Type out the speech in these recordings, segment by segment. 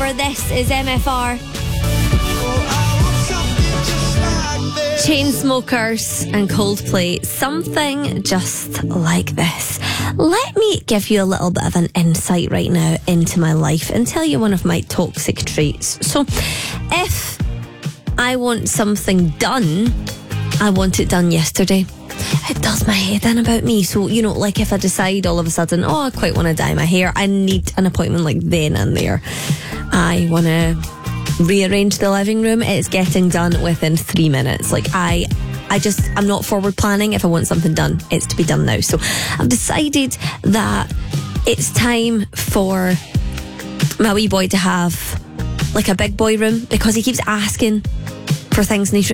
4. This is MFR. Chainsmokers and Coldplay. Something just like this. Let me give you a little bit of an insight right now into my life and tell you one of my toxic traits. So, if I want something done, I want it done yesterday. It does my head in about me. So, like if I decide all of a sudden, I quite want to dye my hair, I need an appointment like then and there. I want to rearrange the living room, it's getting done within 3 minutes. Like I'm not forward planning. If I want something done, it's to be done now. So I've decided that it's time for my wee boy to have like a big boy room, because he keeps asking for things, and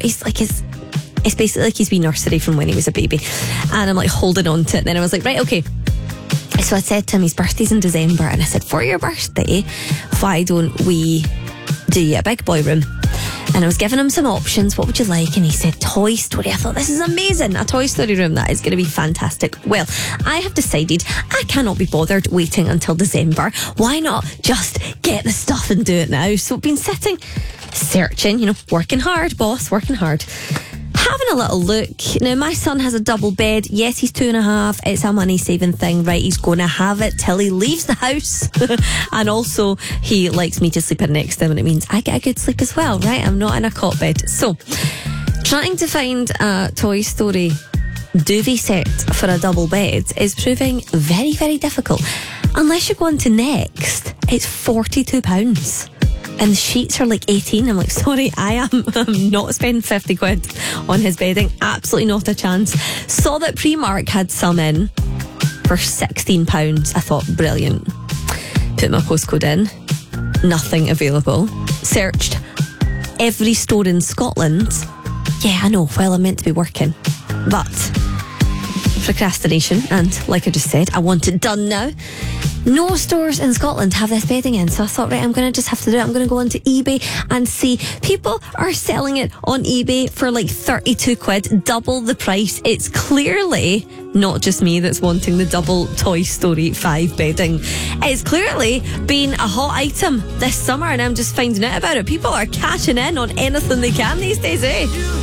it's basically like his wee nursery from when he was a baby, and I'm like holding on to it. And then I was like, right, okay. So I said to him, his birthday's in December, and I said, for your birthday, why don't we do you a big boy room? And I was giving him some options. What would you like? And he said Toy Story. I thought, this is amazing, a Toy Story room. That is going to be fantastic. Well, I have decided I cannot be bothered waiting until December. Why not just get the stuff and do it now? So I've been sitting searching, working hard, boss, working hard, having a little look. Now, my son has a double bed. Yes, he's 2.5. It's a money saving thing, right? He's going to have it till he leaves the house. And also, he likes me to sleep in next to him, and it means I get a good sleep as well, right? I'm not in a cot bed. So, trying to find a Toy Story duvet set for a double bed is proving very, very difficult. Unless you go on to Next, it's £42. And the sheets are like 18. I'm like, sorry, I'm not spending 50 quid on his bedding. Absolutely not a chance. Saw that Primark had some in for £16. I thought, brilliant. Put my postcode in. Nothing available. Searched every store in Scotland. Yeah, I know. Well, I'm meant to be working. But procrastination, and like I just said, I want it done now. No stores in Scotland have this bedding in, so I thought, right, I'm going to just have to do it. I'm going to go onto eBay and see. People are selling it on eBay for like 32 quid, double the price. It's clearly not just me that's wanting the double Toy Story 5 bedding. It's clearly been a hot item this summer, and I'm just finding out about it. People are cashing in on anything they can these days, eh?